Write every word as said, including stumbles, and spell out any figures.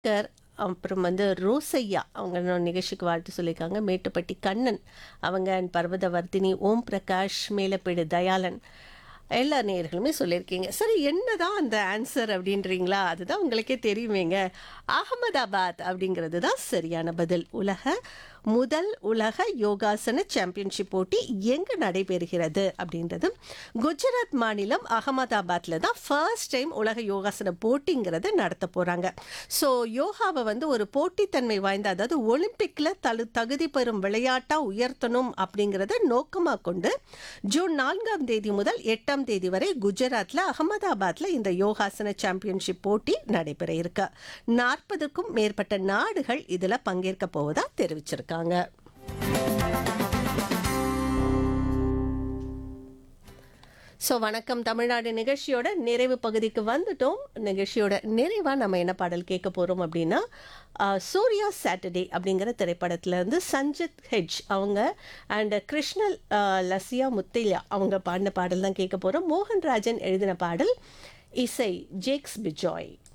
கர் அப்புறம் வந்து ரோசையா அவங்க இன்னொரு நிகழ்ச்சிக்கு வாழ்த்து சொல்லியிருக்காங்க. மேட்டுப்பட்டி கண்ணன் அவங்க அண்ட் பர்வதவர்த்தினி, ஓம் பிரகாஷ், மேலப்பேடு தயாளன் எல்லா நேயர்களுமே சொல்லியிருக்கீங்க. சரி, என்னதான் அந்த ஆன்சர் அப்படின்றீங்களா? அதுதான் உங்களுக்கே தெரியுமேங்க. அகமதாபாத் அப்படிங்கிறது தான் சரியான பதில். உலக முதல் உலக யோகாசன சாம்பியன்ஷிப் போட்டி எங்கு நடைபெறுகிறது அப்படின்றது குஜராத் மாநிலம் அகமதாபாத்ல தான் ஃபர்ஸ்ட் டைம் உலக யோகாசன போட்டிங்கிறத நடத்த போறாங்க. ஸோ யோகாவை வந்து ஒரு போட்டித்தன்மை வாய்ந்த, அதாவது ஒலிம்பிக்ல தலு தகுதி பெறும் விளையாட்டா உயர்த்தணும் அப்படிங்கிறத நோக்கமாக கொண்டு ஜூன் நான்காம் தேதி முதல் எட்டாம் தேதி வரை குஜராத்ல அகமதாபாத்ல இந்த யோகாசன சாம்பியன்ஷிப் போட்டி நடைபெற இருக்கு. நாற்பதுக்கும் மேற்பட்ட நாடுகள் இதுல பங்கேற்க போவதா தெரிவிச்சிருக்காங்க. ஸோ வணக்கம் தமிழ்நாடு நிகழ்ச்சியோட நிறைவு பகுதிக்கு வந்துட்டோம். நிகழ்ச்சியோட நிறைவாக நம்ம என்ன பாடல் கேட்க போகிறோம் அப்படின்னா, சூர்யா சாட்டர்டே அப்படிங்கிற திரைப்படத்துல இருந்து சஞ்சித் ஹெஜ் அவங்க அண்ட் கிருஷ்ணல் லசியா முத்தையா அவங்க பாடின பாடல் தான் கேட்க போகிறோம். மோகன்ராஜன் எழுதின பாடல், இசை ஜேக்ஸ் பிஜாய்.